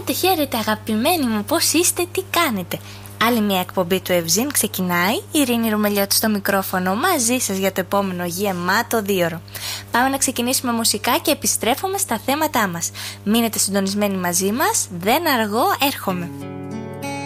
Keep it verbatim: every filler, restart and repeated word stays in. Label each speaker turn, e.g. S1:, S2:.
S1: Χαίρετε, χαίρετε αγαπημένοι μου, πώς είστε, τι κάνετε? Άλλη μια εκπομπή του Ευζήν ξεκινάει. Η Ειρήνη Ρουμελιώτη στο μικρόφωνο μαζί σας για το επόμενο γεμάτο δίωρο. Πάμε να ξεκινήσουμε μουσικά και επιστρέφουμε στα θέματά μας. Μείνετε συντονισμένοι μαζί μας, δεν αργώ, έρχομαι.